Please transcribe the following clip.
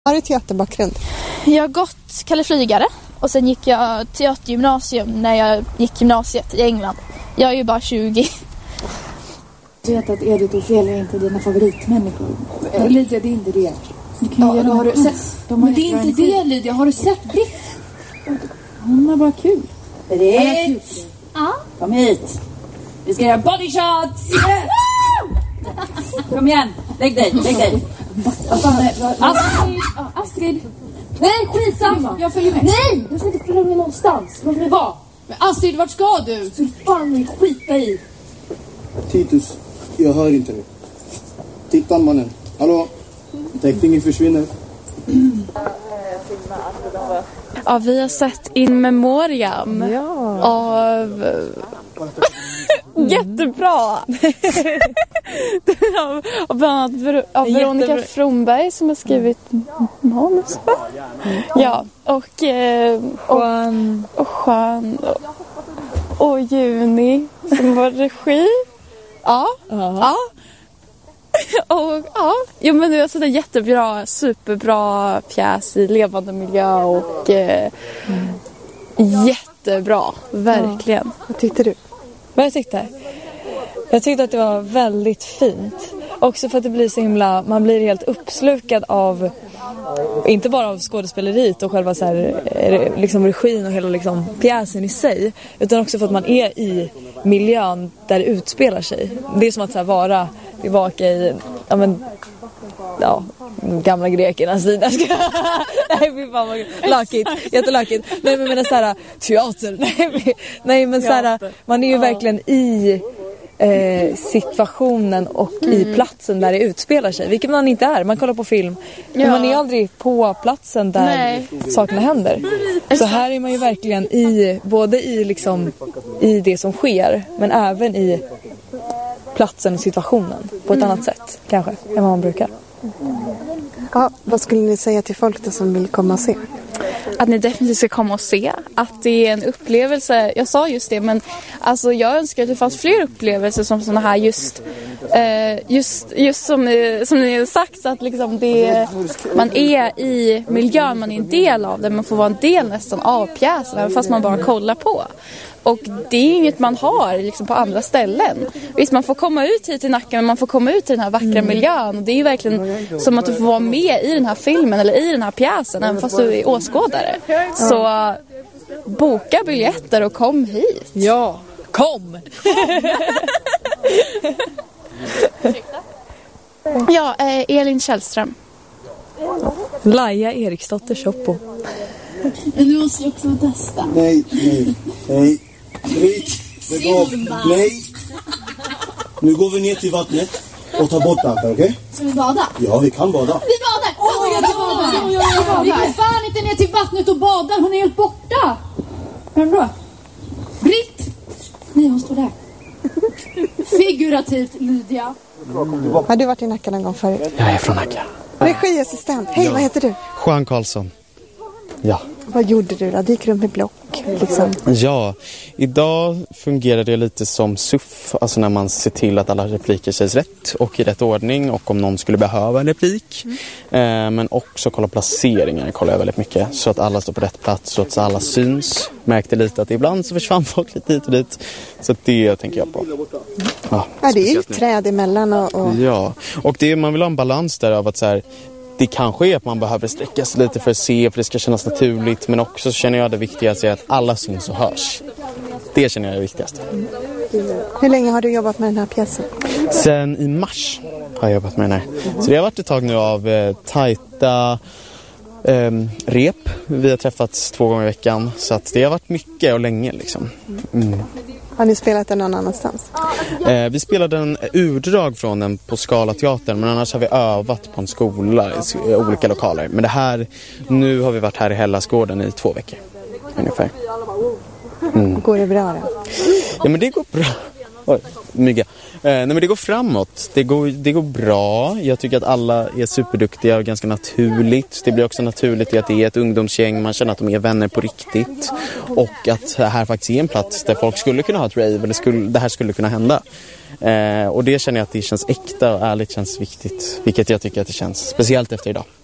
Har du teaterbakgrund? Jag har gått Kalle Flygare och sen gick jag teatergymnasium när jag gick gymnasiet i England. Jag är ju bara 20. Du vet att Edith och Ophelia är inte dina favoritmänniskor. Lydia, det är inte det. Har du sett? Men det är inte det, Lydia. Har du sett Britt? Hon är bara kul. Britt! Ja? Kom hit. Vi ska göra body shots! Kom igen, lägg dig. Astrid! Nej, skitsamma! Jag följer med. Nej! Jag ska inte följa med någonstans. Låt mig vara. Men Astrid, vart ska du? Så fan ni skita i. Titus, jag hör inte nu. Titta mannen. Hallå? Täckningen försvinner. Ja, vi har sett In Memoriam av... Jättebra! Och bland annat av Veronica Fromberg som har skrivit manus. Ja, och Juan och Juni som var regi. Ja. Och ja, jo, men det är alltså en jättebra, superbra pjäs i levande miljö och jättebra, verkligen. Vad tyckte du? Vad jag tyckte? Jag tyckte att det var väldigt fint. Också för att det blir så himla, man blir helt uppslukad av, inte bara av skådespeleriet och själva så här, liksom regin och hela liksom pjäsen i sig, utan också för att man är i miljön där det utspelar sig. Det är som att så här, vara tillbaka i, gamla grekernas sida. Nej, fy fan vad lakigt. Jättelakigt. Nej, men menar så här, teater. Nej, men så här, man är ju verkligen i situationen och i platsen där det utspelar sig. Vilket man inte är. Man kollar på film. Men man är aldrig på platsen där sakerna händer. Så här är man ju verkligen i, både i liksom i det som sker, men även i platsen och situationen på ett annat sätt kanske än vad man brukar. Ja, vad skulle ni säga till folk då som vill komma och se? Att ni definitivt ska komma och se. Att det är en upplevelse. Jag sa just det, men alltså jag önskar att det fanns fler upplevelser som såna här just som ni har sagt, så att liksom man är i miljön, man är en del av det, man får vara en del nästan av pjäsen även fast man bara kollar på. Och det är inget man har liksom på andra ställen. Visst, man får komma ut hit till Nacka, men man får komma ut till den här vackra miljön. Och det är ju verkligen som att du får vara med i den här filmen eller i den här pjäsen, även fast du är åskådare. Så boka biljetter och kom hit. Ja, kom! Ja, Elin Källström. Laia Eriksdotter Shoppo. Du måste också testa. Nej. Britt, lägg av. Nej. Nu går vi ner till vattnet och tar bort allt, okej? Ska vi bada? Ja, vi kan bada. Vi badar! Vi går fan inte ner till vattnet och badar. Hon är helt borta. Vem då? Britt! Nej, hon står där. Figurativt, Lydia. Har du varit i Nacka någon gång förut? Jag är från Nacka. Regiassistent. Hej, vad heter du? Juan Karlsson. Ja. Vad gjorde du då? Du gick runt med block liksom. Ja, idag fungerar det lite som SUF. Alltså när man ser till att alla repliker sägs rätt och i rätt ordning. Och om någon skulle behöva en replik. Men också kolla placeringar kollar jag väldigt mycket. Så att alla står på rätt plats, så att alla syns. Märkte lite att ibland så försvann folk lite hit och dit. Så att det tänker jag på. Ja, det är ju träd emellan och... Ja, och det, man vill ha en balans där av att så här... Det kanske är att man behöver sträcka sig lite för att se, för det ska kännas naturligt. Men också känner jag det viktigaste är att alla syns och hörs. Det känner jag är det viktigaste. Hur länge har du jobbat med den här pjäsen? Sen i mars har jag jobbat med den här. Så det har varit ett tag nu av tajta rep. Vi har träffats 2 gånger i veckan. Så att det har varit mycket och länge liksom. Har ni spelat den någon annanstans? Vi spelade en urdrag från den på Scalateatern, men annars har vi övat på en skola i olika lokaler. Men det här, nu har vi varit här i Hellasgården i 2 veckor ungefär. Går det bra då? Ja, men det går bra. Oj, mygga. Nej, men det går framåt. Det går bra. Jag tycker att alla är superduktiga och ganska naturligt. Det blir också naturligt i att det är ett ungdomsgäng. Man känner att de är vänner på riktigt. Och att det här faktiskt är en plats där folk skulle kunna ha ett rave. Eller det här skulle kunna hända. Och det känner jag att det känns äkta och ärligt, känns viktigt. Vilket jag tycker att det känns. Speciellt efter idag.